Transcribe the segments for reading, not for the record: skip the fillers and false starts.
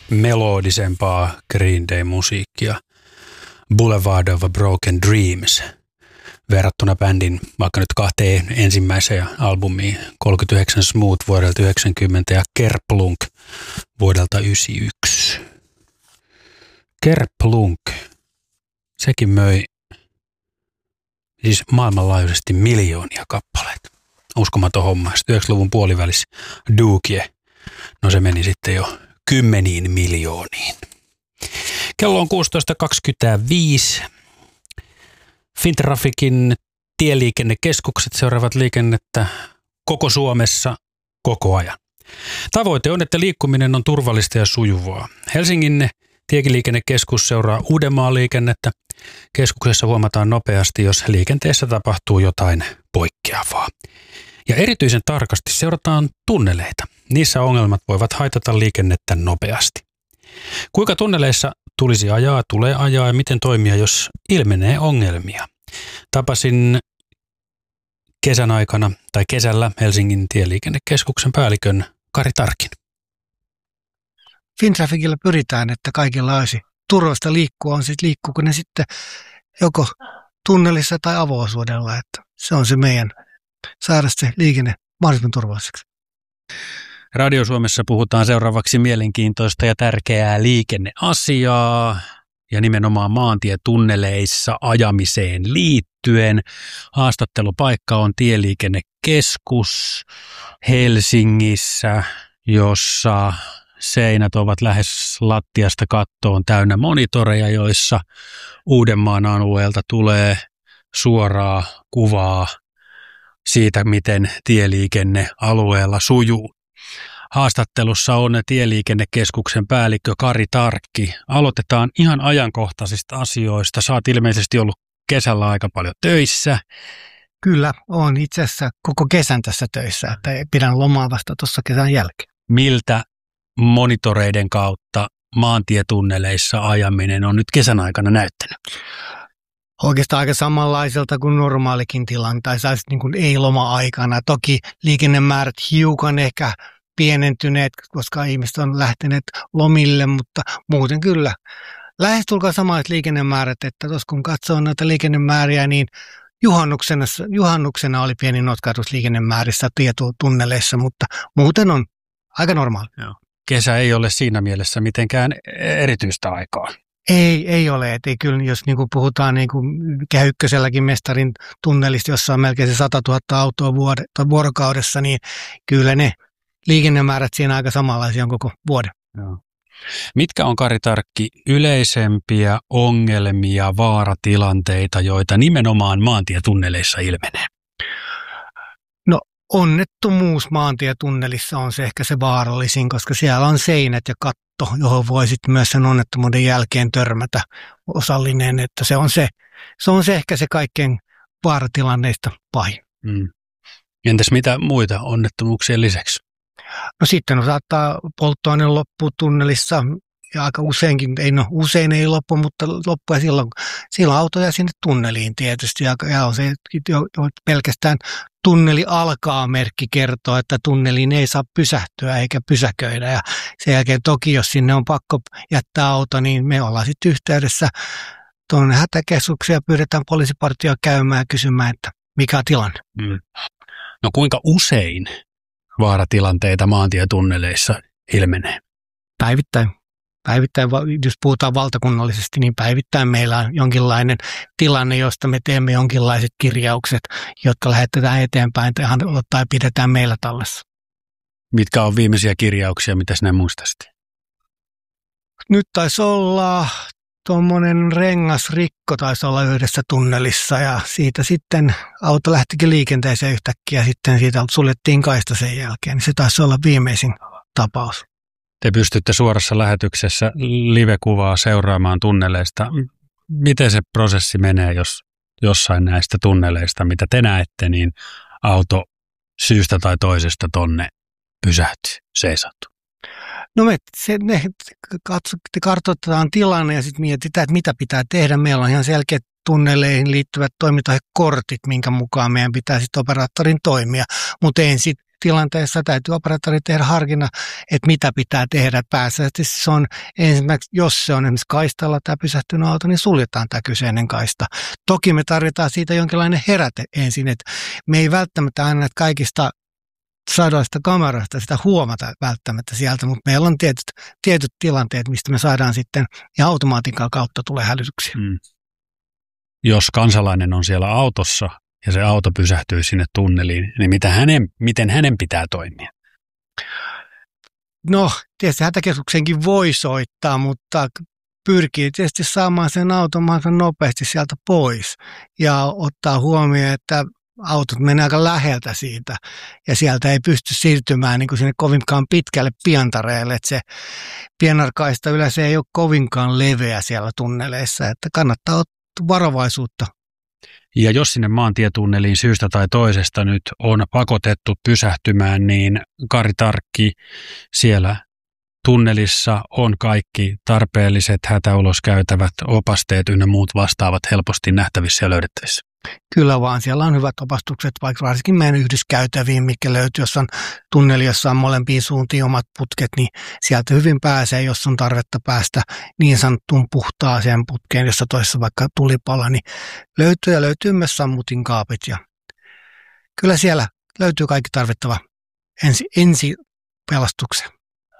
melodisempaa Green Day-musiikkia, Boulevard of Broken Dreams, verrattuna bändin vaikka nyt 2 ensimmäiseen albumiin, 39 Smooth vuodelta 90 ja Kerplunk vuodelta 91. Kerplunk, sekin möi siis maailmanlaajuisesti miljoonia kappaleita. Uskomaton homma. 90-luvun puolivälissä Dookie, no se meni sitten jo 10 miljooniin. Kello on 16.25. Fintrafikin tieliikennekeskukset seuraavat liikennettä koko Suomessa koko ajan. Tavoite on, että liikkuminen on turvallista ja sujuvaa. Helsingin tieliikennekeskus seuraa Uudenmaan liikennettä. Keskuksessa huomataan nopeasti, jos liikenteessä tapahtuu jotain poikkeavaa. Ja erityisen tarkasti seurataan tunneleita. Niissä ongelmat voivat haitata liikennettä nopeasti. Kuinka tunneleissa tulisi ajaa, tulee ajaa ja miten toimia, jos ilmenee ongelmia? Tapasin kesällä Helsingin tieliikennekeskuksen päällikön Kari Tarkin. Fintrafikilla pyritään, että kaikilla olisi turvallista liikkua, on sitten liikkuuko ne sitten joko tunnelissa tai avo-osuudella, että se on se meidän saada se liikenne mahdollisimman turvalliseksi. Radio Suomessa puhutaan seuraavaksi mielenkiintoista ja tärkeää liikenneasiaa ja nimenomaan maantietunneleissa ajamiseen liittyen. Haastattelupaikka on Tieliikennekeskus Helsingissä, jossa seinät ovat lähes lattiasta kattoon täynnä monitoreja, joissa Uudenmaan alueelta tulee suoraa kuvaa siitä, miten tieliikenne alueella sujuu. Haastattelussa on Tieliikennekeskuksen päällikkö Kari Tarkki. Aloitetaan ihan ajankohtaisista asioista. Sä oot ilmeisesti ollut kesällä aika paljon töissä. Kyllä, on itse asiassa koko kesän tässä töissä, että pidän lomaa vasta tuossa kesän jälkeen. Miltä monitoreiden kautta maantietunneleissa ajaminen on nyt kesän aikana näyttänyt? Oikeastaan aika samanlaiselta kuin normaalikin tilanne, tai niin kuin ei-loma-aikana. Toki liikennemäärät hiukan ehkä pienentyneet, koska ihmiset on lähteneet lomille, mutta muuten kyllä. Lähestulkoon samat liikennemäärät, että tuossa kun katsoo noita liikennemääriä, niin juhannuksena oli pieni notkahdus liikennemäärissä tietunneleissa, mutta muuten on aika normaali. Joo. Kesä ei ole siinä mielessä mitenkään erityistä aikaa. Ei ole. Et ei kyllä, jos niin kuin puhutaan niin kuin Kehä Ykköselläkin mestarin tunnelista, jossa on melkein se 100 000 autoa vuorokaudessa, niin kyllä ne liikennemäärät siinä aika samanlaisia on koko vuoden. Joo. Mitkä on, Kari Tarkki, yleisempiä ongelmia, vaaratilanteita, joita nimenomaan maantietunneleissa ilmenee? No onnettomuus maantietunnelissa on se ehkä se vaarallisin, koska siellä on seinät ja katto, johon voi sitten myös sen onnettomuuden jälkeen törmätä osallinen, että se on se ehkä se kaikkein vaaratilanneista pahin. Entäs mitä muita onnettomuuksien lisäksi? No sitten saattaa polttoaine loppua tunnelissa ja aika useinkin, usein ei loppu, mutta loppu ja silloin auto jää sinne tunneliin tietysti ja on se jo pelkästään tunneli alkaa -merkki kertoo, että tunneliin ei saa pysähtyä eikä pysäköidä ja sen jälkeen toki, jos sinne on pakko jättää auto, niin me ollaan sitten yhteydessä tuonne hätäkeskukseen ja pyydetään poliisipartioa käymään ja kysymään, että mikä on tilanne. No kuinka usein vaaratilanteita maantietunneleissa ilmenee? Päivittäin, jos puhutaan valtakunnallisesti, niin päivittäin meillä on jonkinlainen tilanne, josta me teemme jonkinlaiset kirjaukset, jotka lähetetään eteenpäin tai pidetään meillä tallessa. Mitkä on viimeisiä kirjauksia, mitä sinä muistasit? Nyt taisi olla tuommoinen rengasrikko taisi olla yhdessä tunnelissa ja siitä sitten auto lähtikin liikenteeseen yhtäkkiä ja sitten siitä suljettiin kaista sen jälkeen. Se taisi olla viimeisin tapaus. Te pystytte suorassa lähetyksessä live-kuvaa seuraamaan tunneleista. Miten se prosessi menee, jos jossain näistä tunneleista, mitä te näette, niin auto syystä tai toisesta tonne pysähtyy, seisautuu? No me kartoitetaan tilanne ja sitten mietitään, että mitä pitää tehdä. Meillä on ihan selkeät tunneleihin liittyvät toimintakortit, minkä mukaan meidän pitää sitten operaattorin toimia. Mutta tilanteessa täytyy operaattori tehdä harkinnan, että mitä pitää tehdä. Pääsääntöisesti se on ensimmäiseksi, jos se on esimerkiksi kaistalla tämä pysähtynyt auto, niin suljetaan tämä kyseinen kaista. Toki me tarvitaan siitä jonkinlainen heräte ensin, että me ei välttämättä aina näitä kaikista sadoista kameroista sitä huomata välttämättä sieltä, mutta meillä on tietyt tilanteet, mistä me saadaan sitten ja automaatikon kautta tulee hälytyksiä. Jos kansalainen on siellä autossa ja se auto pysähtyy sinne tunneliin, niin miten hänen pitää toimia? No, tietysti hätäkeskuksenkin voi soittaa, mutta pyrkii tietysti saamaan sen auton mahdollisimman nopeasti sieltä pois ja ottaa huomioon, että autot menee aika läheltä siitä ja sieltä ei pysty siirtymään niin kuin sinne kovinkaan pitkälle pientareelle, että se pienarkaista yleensä ei ole kovinkaan leveä siellä tunneleissa, että kannattaa ottaa varovaisuutta. Ja jos sinne maantietunneliin syystä tai toisesta nyt on pakotettu pysähtymään, niin Kari Tarkki, siellä tunnelissa on kaikki tarpeelliset hätäuloskäytävät, opasteet ynnä muut vastaavat helposti nähtävissä ja löydettävissä. Kyllä vaan, siellä on hyvät opastukset, vaikka varsinkin meidän yhdyskäytäviin, mikä löytyy, jos on tunneli, jossa on molempiin suuntiin omat putket, niin sieltä hyvin pääsee, jos on tarvetta päästä niin sanottuun puhtaaseen putkeen, jossa toisessa vaikka tulipala, niin löytyy myös sammutin kaapit. Ja kyllä siellä löytyy kaikki tarvittava ensi pelastuksen.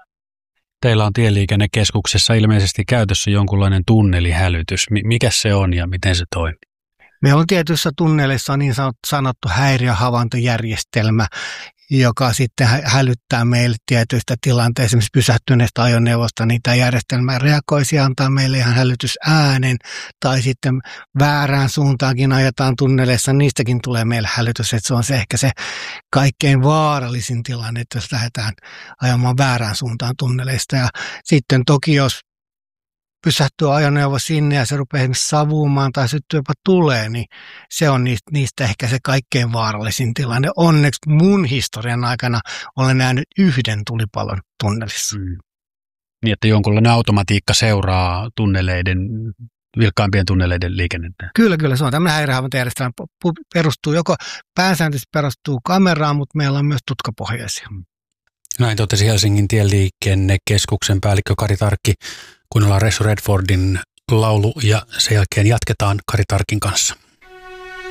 Teillä on Tieliikennekeskuksessa ilmeisesti käytössä jonkunlainen tunnelihälytys. Mikä se on ja miten se toimii? Meillä on tietyissä tunneleissa niin sanottu häiriöhavaintojärjestelmä, joka sitten hälyttää meille tietyistä tilanteista, esimerkiksi pysähtyneestä ajoneuvosta, niin tämä järjestelmä reagoisi ja antaa meille ihan hälytysäänen, tai sitten väärään suuntaankin ajetaan tunneleissa, niistäkin tulee meille hälytys, että se on ehkä se kaikkein vaarallisin tilanne, että jos lähdetään ajamaan väärään suuntaan tunneleista. Ja sitten toki, jos pysähtyy ajoneuvo sinne ja se rupeaa esimerkiksi savumaan tai syttyy jopa tulee, niin se on niistä ehkä se kaikkein vaarallisin tilanne. Onneksi mun historian aikana olen nähnyt yhden tulipalon tunnelissa. Niin, että jonkunlainen automatiikka seuraa vilkkaimpien tunneleiden liikennettä. Kyllä, se on tämmöinen häiriöhavaintojärjestelmä. Pääsääntöisesti perustuu kameraan, mutta meillä on myös tutkapohjaisia. Näin totesi Helsingin tieliikennekeskuksen päällikkö Kari Tarkki. Kuunnellaan Ressu Redfordin laulu ja sen jälkeen jatketaan Kari Tarkin kanssa.